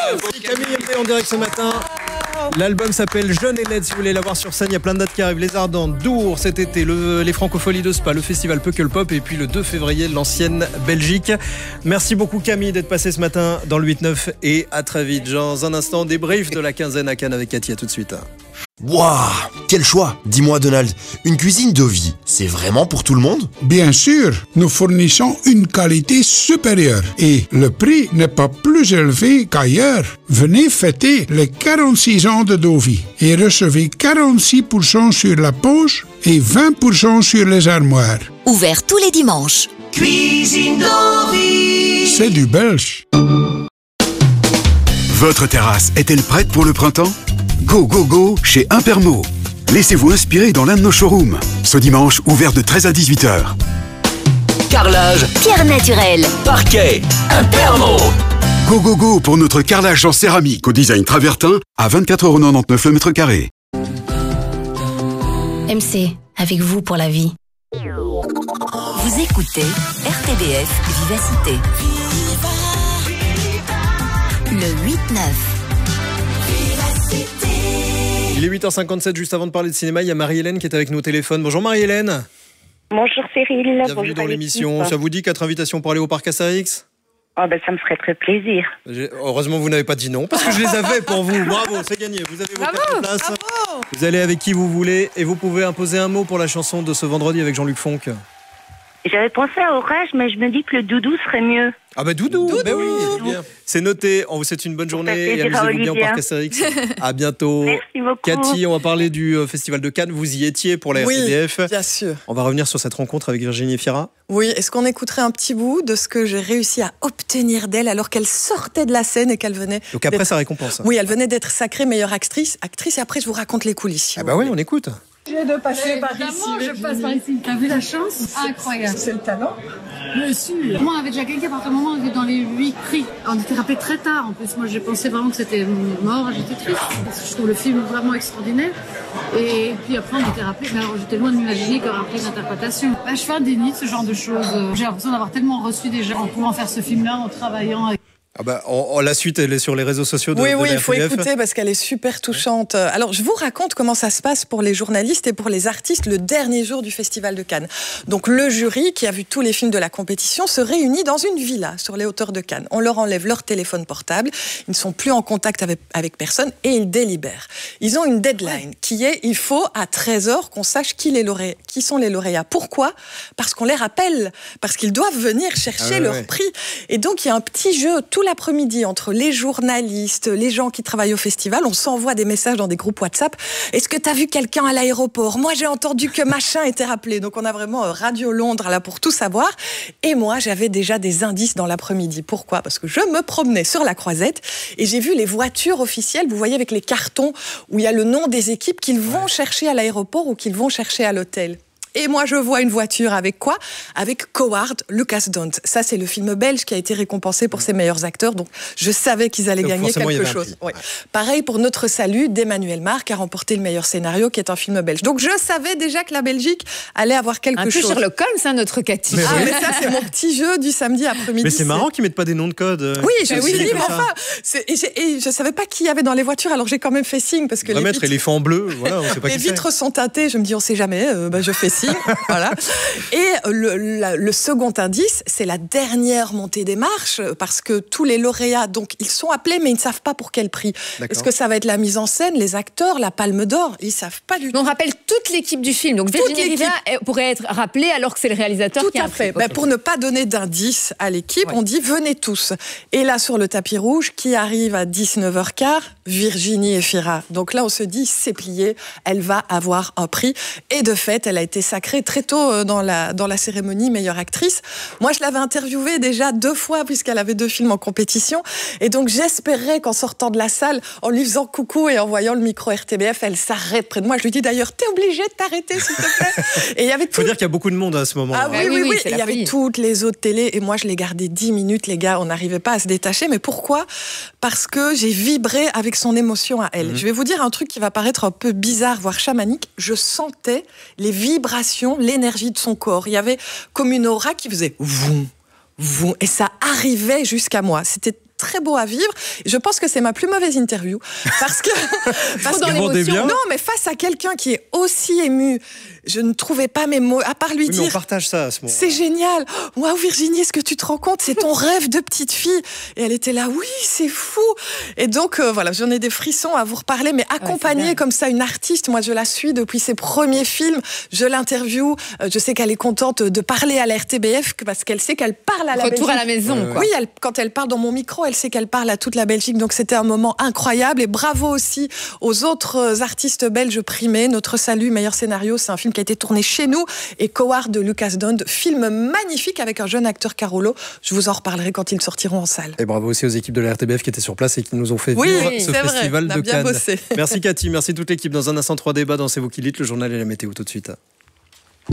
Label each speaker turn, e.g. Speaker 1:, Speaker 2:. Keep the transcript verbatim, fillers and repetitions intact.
Speaker 1: Camille M D en direct ce matin. L'album s'appelle Jeune et Laide. Si vous voulez la voir sur scène, il y a plein de dates qui arrivent. Les Ardentes, Dour cet été, le, les Francopholies de Spa, le festival Pukkelpop et puis le deux février, l'ancienne Belgique. Merci beaucoup Camille d'être passée ce matin dans le huit neuf et à très vite. Dans un instant, débrief de la quinzaine à Cannes avec Cathy. À tout de suite.
Speaker 2: Waouh, quel choix! Dis-moi Donald, une cuisine de vie, c'est vraiment pour tout le monde?
Speaker 3: Bien sûr, nous fournissons une qualité supérieure et le prix n'est pas plus élevé qu'ailleurs. Venez fêter les quarante-six ans de Dovi et recevez quarante-six pour cent sur la poche et vingt pour cent sur les armoires.
Speaker 4: Ouvert tous les dimanches.
Speaker 5: Cuisine Dovi.
Speaker 3: C'est du belge.
Speaker 6: Votre terrasse est-elle prête pour le printemps? Go, go, go chez Impermo. Laissez-vous inspirer dans l'un de nos showrooms. Ce dimanche, ouvert de treize à dix-huit heures.
Speaker 5: Carrelage,
Speaker 4: Pierre naturel,
Speaker 5: parquet, Impermo.
Speaker 6: Go, go, go pour notre carrelage en céramique au design travertin à vingt-quatre euros quatre-vingt-dix-neuf le mètre carré.
Speaker 4: M C, avec vous pour la vie. Vous écoutez R T B F Vivacité. Le huit neuf.
Speaker 1: Il est huit heures cinquante-sept, juste avant de parler de cinéma, il y a Marie-Hélène qui est avec nous au téléphone. Bonjour Marie-Hélène.
Speaker 7: Bonjour Cyril.
Speaker 1: Bienvenue
Speaker 7: Bonjour
Speaker 1: dans l'émission. Ça vous dit quatre invitations pour aller au parc Astérix?
Speaker 7: Oh ben ça me ferait très plaisir.
Speaker 1: Heureusement vous n'avez pas dit non, parce que je les avais pour vous. Bravo, c'est gagné. Vous avez vos quatre places. Bravo. Vous allez avec qui vous voulez et vous pouvez imposer un mot pour la chanson de ce vendredi avec Jean-Luc Fonck.
Speaker 7: J'avais pensé à Orage, mais je me dis que le Doudou serait mieux.
Speaker 1: Ah bah Doudou, Doudou. Bah oui, c'est bien. C'est noté, on vous souhaite une bonne journée et amusez-vous bien au parc Astérix. À bientôt.
Speaker 7: Merci beaucoup.
Speaker 1: Cathy, on va parler du Festival de Cannes. Vous y étiez pour la
Speaker 8: oui,
Speaker 1: R T B F.
Speaker 8: Bien sûr.
Speaker 1: On va revenir sur cette rencontre avec Virginie Efira.
Speaker 8: Oui, est-ce qu'on écouterait un petit bout de ce que j'ai réussi à obtenir d'elle alors qu'elle sortait de la scène et qu'elle venait...
Speaker 1: Donc après sa récompense.
Speaker 8: Oui, elle venait d'être sacrée meilleure actrice, actrice et après je vous raconte les coulisses.
Speaker 1: Ah bah oui, on écoute.
Speaker 8: J'ai de passer
Speaker 9: ouais,
Speaker 8: par ici.
Speaker 9: Je passe par ici. T'as vu la chance? Incroyable.
Speaker 8: C'est le talent.
Speaker 9: Bien sûr. Moi, avec Jacques Henke, à partir du moment où on était dans les huit cris, on était rappelé très tard. En plus, moi, j'ai pensé vraiment que c'était mort. J'étais triste. Parce que je trouve le film vraiment extraordinaire. Et puis après, on était rappelé. Mais alors, j'étais loin de m'imaginer qu'il y aurait après une interprétation. Bah, je fais un déni de ce genre de choses. J'ai l'impression d'avoir tellement reçu déjà en pouvant faire ce film-là, en travaillant avec...
Speaker 1: Ah bah, on, on, la suite, elle est sur les réseaux sociaux de,
Speaker 8: oui,
Speaker 1: de
Speaker 8: oui,
Speaker 1: la
Speaker 8: il faut
Speaker 1: R T B F.
Speaker 8: écouter parce qu'elle est super touchante. Alors, je vous raconte comment ça se passe pour les journalistes et pour les artistes le dernier jour du Festival de Cannes. Donc, le jury, qui a vu tous les films de la compétition, se réunit dans une villa sur les hauteurs de Cannes. On leur enlève leur téléphone portable, ils ne sont plus en contact avec, avec personne et ils délibèrent. Ils ont une deadline qui est, il faut à treize heures qu'on sache qui, les lauréats, qui sont les lauréats. Pourquoi? Parce qu'on les rappelle, parce qu'ils doivent venir chercher ah ouais, leur ouais. prix. Et donc, il y a un petit jeu tout l'après-midi entre les journalistes, les gens qui travaillent au festival, on s'envoie des messages dans des groupes WhatsApp. Est-ce que tu as vu quelqu'un à l'aéroport? Moi, j'ai entendu que machin était rappelé. Donc, on a vraiment Radio Londres là pour tout savoir. Et moi, j'avais déjà des indices dans l'après-midi. Pourquoi? Parce que je me promenais sur la Croisette et j'ai vu les voitures officielles, vous voyez, avec les cartons où il y a le nom des équipes qu'ils vont ouais. chercher à l'aéroport ou qu'ils vont chercher à l'hôtel. Et moi, je vois une voiture avec quoi? Avec Coward, Lucas Dont. Ça, c'est le film belge qui a été récompensé pour ses meilleurs acteurs. Donc, je savais qu'ils allaient donc gagner quelque chose. Ouais. Pareil pour Notre Salut d'Emmanuel Mar, qui a remporté le meilleur scénario, qui est un film belge. Donc, je savais déjà que la Belgique allait avoir quelque chose.
Speaker 10: Un peu chose. Sherlock Holmes, hein, notre Cathy.
Speaker 8: Mais ah, oui. mais ça, c'est mon petit jeu du samedi après-midi.
Speaker 1: Mais c'est marrant qu'ils mettent pas des noms de code.
Speaker 8: Oui, je me suis dit, mais enfin, et, et je savais pas qui y avait dans les voitures, alors j'ai quand même fait signe parce que
Speaker 1: on va
Speaker 8: les
Speaker 1: mettre
Speaker 8: vitres...
Speaker 1: éléphant bleu. Voilà, on sait pas
Speaker 8: les
Speaker 1: qui
Speaker 8: vitres sont teintées. Je me dis, on sait jamais. Euh, bah, je fais signe. Voilà. Et le, la, le second indice, c'est la dernière montée des marches, parce que tous les lauréats, donc ils sont appelés, mais ils ne savent pas pour quel prix. D'accord. Est-ce que ça va être la mise en scène, les acteurs, la Palme d'Or? Ils ne savent pas du tout.
Speaker 10: On rappelle toute l'équipe du film. Donc Virginie Efira pourrait être rappelée alors que c'est le réalisateur
Speaker 8: tout
Speaker 10: qui a
Speaker 8: à fait. Ben,
Speaker 10: okay.
Speaker 8: Pour ne pas donner d'indice à l'équipe, ouais. on dit venez tous. Et là, sur le tapis rouge, qui arrive à dix-neuf heures quinze? Virginie Efira. Donc là, on se dit, c'est plié, elle va avoir un prix. Et de fait, elle a été sacrée très tôt dans la, dans la cérémonie meilleure actrice. Moi, je l'avais interviewée déjà deux fois, puisqu'elle avait deux films en compétition. Et donc, j'espérais qu'en sortant de la salle, en lui faisant coucou et en voyant le micro R T B F, elle s'arrête près de moi. Je lui dis d'ailleurs, t'es obligée de t'arrêter, s'il te plaît. Et il y avait tout...
Speaker 1: faut dire qu'il y a beaucoup de monde à ce moment-là.
Speaker 8: Ah oui, oui, oui. oui. Et il y avait toutes les autres télés. Et moi, je l'ai gardé dix minutes, les gars. On n'arrivait pas à se détacher. Mais pourquoi? Parce que j'ai vibré avec son émotion à elle. Mmh. Je vais vous dire un truc qui va paraître un peu bizarre, voire chamanique. Je sentais les vibrations, l'énergie de son corps. Il y avait comme une aura qui faisait voum, voum, et ça arrivait jusqu'à moi. C'était très beau à vivre. Je pense que c'est ma plus mauvaise interview parce que parce
Speaker 1: dans l'émotion.
Speaker 8: Non, mais face à quelqu'un qui est aussi ému, je ne trouvais pas mes mots à part lui
Speaker 1: Oui, mais
Speaker 8: dire.
Speaker 1: on partage ça à ce moment-là.
Speaker 8: C'est génial. Waouh, Virginie, est-ce que tu te rends compte? C'est ton rêve de petite fille. Et elle était là, oui, c'est fou. Et donc, euh, voilà, j'en ai des frissons à vous reparler, mais accompagner
Speaker 10: ouais,
Speaker 8: comme ça une artiste, moi, je la suis depuis ses premiers films. Je l'interview. Euh, je sais qu'elle est contente de parler à la R T B F parce qu'elle sait qu'elle parle à la
Speaker 10: Retour
Speaker 8: Belgique.
Speaker 10: à la maison,
Speaker 1: Ouais, ouais.
Speaker 10: quoi.
Speaker 8: Oui, elle, quand elle parle dans mon micro, elle sait qu'elle parle à toute la Belgique. Donc, c'était un moment incroyable. Et bravo aussi aux autres artistes belges primés. Notre salut, meilleur scénario, c'est un film qui a été tourné chez nous. Et Coward de Lucas Dond, film magnifique avec un jeune acteur Carolo. Je vous en reparlerai quand ils sortiront en salle.
Speaker 1: Et bravo aussi aux équipes de la R T B F qui étaient sur place et qui nous ont fait
Speaker 8: Oui,
Speaker 1: vivre
Speaker 8: oui,
Speaker 1: ce
Speaker 8: c'est vrai,
Speaker 1: festival
Speaker 8: on a
Speaker 1: de
Speaker 8: bien
Speaker 1: Cannes.
Speaker 8: bossé.
Speaker 1: Merci Cathy, merci toute l'équipe. Dans un instant, trois débats dans C'est vous qui dites, le journal et la météo tout de suite.